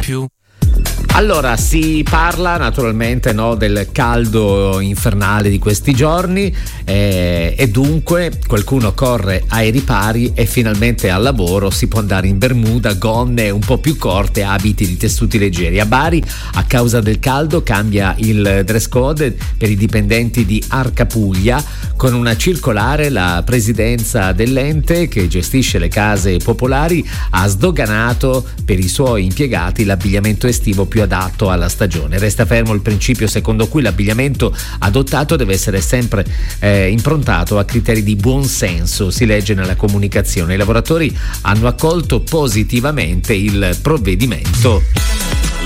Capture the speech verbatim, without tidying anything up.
più. Allora, si parla naturalmente, no, del caldo infernale di questi giorni eh, e dunque qualcuno corre ai ripari e finalmente al lavoro si può andare in bermuda, gonne un po' più corte, abiti di tessuti leggeri. A Bari, a causa del caldo, cambia il dress code per i dipendenti di Arca Puglia. Con una circolare, la presidenza dell'ente che gestisce le case popolari ha sdoganato per i suoi impiegati l'abbigliamento estivo più adatto alla stagione. Resta fermo il principio secondo cui l'abbigliamento adottato deve essere sempre eh, improntato a criteri di buon senso, si legge nella comunicazione. I lavoratori hanno accolto positivamente il provvedimento.